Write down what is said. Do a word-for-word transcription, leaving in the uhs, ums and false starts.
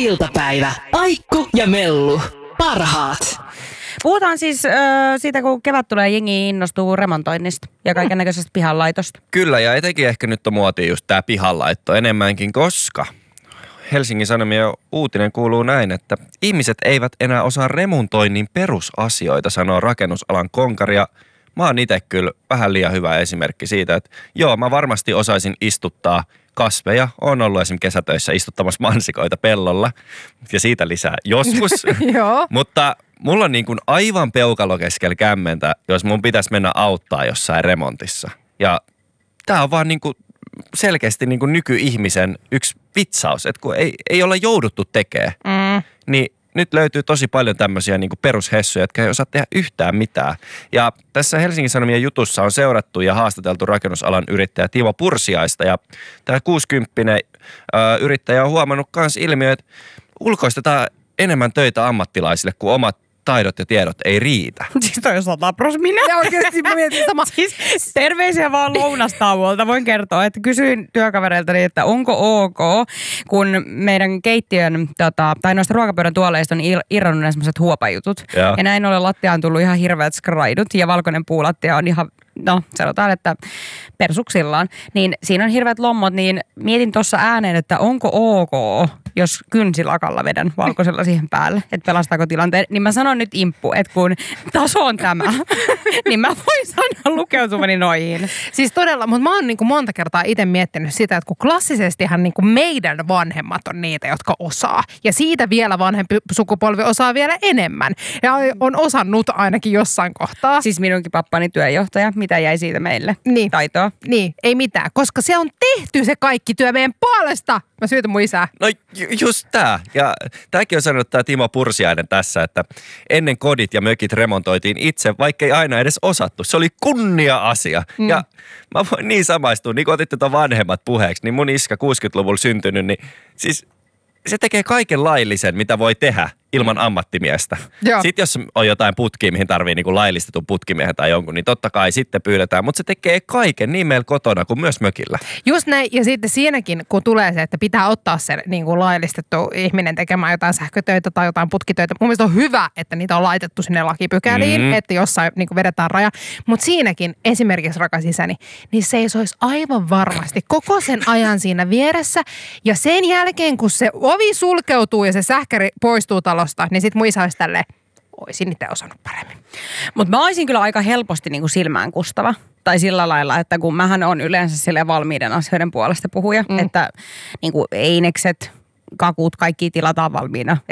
iltapäivä. Aikku ja Mellu. Parhaat. Puhutaan siis äh, siitä, kun kevät tulee, jengi innostuu remontoinnista ja kaiken näköisestä pihanlaitosta. Kyllä, ja etenkin ehkä nyt on muotiin just tää pihanlaitto enemmänkin, koska Helsingin Sanomien uutinen kuuluu näin, että ihmiset eivät enää osaa remontoinnin perusasioita, sanoo rakennusalan konkari. Ja mä oon itse kyllä vähän liian hyvä esimerkki siitä, että joo, mä varmasti osaisin istuttaa kasveja. Oon ollut esimerkiksi kesätöissä istuttamassa mansikoita pellolla ja siitä lisää joskus. Joo. Mutta mulla on niin kuin aivan peukalo keskellä kämmentä, jos mun pitäisi mennä auttaa jossain remontissa. Ja tää on vaan niin kuin selkeästi niin kuin nykyihmisen yksi vitsaus, että kun ei, ei olla jouduttu tekemään, Mm. niin nyt löytyy tosi paljon tämmöisiä niin kuin perushessuja, jotka ei osaa tehdä yhtään mitään. Ja tässä Helsingin Sanomien jutussa on seurattu ja haastateltu rakennusalan yrittäjä Timo Pursiaista. Ja tämä kuusikymppinen ö, yrittäjä on huomannut myös ilmiö, että ulkoistetaan enemmän töitä ammattilaisille, kun omat taidot ja tiedot ei riitä. Siis toi on sata pros minä. Ja oikeasti mä mietin sama. Siis terveisiä vaan lounastauolta. Voin kertoa, että kysyin työkavereiltani, että onko ok, kun meidän keittiön, tota, tai noista ruokapöydän tuoleista on ir- irronnut ne semmoiset huopajutut. Joo. Ja näin ollen lattiaan tullut ihan hirveät skraidut ja valkoinen puulattia on ihan, no sanotaan, että persuksillaan. Niin siinä on hirveät lommot, niin mietin tuossa ääneen, että onko ok, jos kynsilakalla vedän valkoisella siihen päälle, että pelastaako tilanteen. Niin mä sanon nyt imppu, että kun taso on tämä, niin mä voin sanoa lukeutuvani noihin. Siis todella, mutta mä oon niinku monta kertaa itse miettinyt sitä, että kun klassisestihan niinku meidän vanhemmat on niitä, jotka osaa. Ja siitä vielä vanhempi sukupolvi osaa vielä enemmän. Ja on osannut ainakin jossain kohtaa. Siis minunkin pappani työjohtaja, mitä jäi siitä meille? Niin. Taitoa. Niin, ei mitään, koska se on tehty se kaikki työ meidän puolesta. Mä syytän mun isää. No ju- just tää. Ja tääkin on sanonut tää Timo Pursiainen tässä, että ennen kodit ja mökit remontoitiin itse, vaikkei aina edes osattu. Se oli kunnia-asia. Mm. Ja mä voin niin samaistua, niin kun otitte ton vanhemmat puheeksi, niin mun iskä kuusikymmentäluvulla syntynyt, niin siis se tekee kaiken laillisen, mitä voi tehdä ilman ammattimiestä. Joo. Sitten jos on jotain putkia, mihin tarvii niin kuin laillistetun putkimiehen tai jonkun, niin totta kai sitten pyydetään. Mutta se tekee kaiken niin meillä kotona kuin myös mökillä. Just näin, ja sitten siinäkin, kun tulee se, että pitää ottaa se niin kuin laillistettu ihminen tekemään jotain sähkötöitä tai jotain putkitöitä. Mun mielestä on hyvä, että niitä on laitettu sinne lakipykäliin, mm. että jossain niin kuin vedetään raja. Mutta siinäkin esimerkiksi rakas isäni, niin seisoisi aivan varmasti koko sen ajan siinä vieressä. Ja sen jälkeen, kun se ovi sulkeutuu ja se sähkäri poistuu talosta, niin sit mun isä olisi tälleen, oisin itse osannut paremmin. Mutta mä olisin kyllä aika helposti niinku silmään kustava. Tai sillä lailla, että kun mähän on yleensä sille valmiiden asioiden puolesta puhuja, mm. että niinku einekset, kakut, kaikki tilataan valmiina.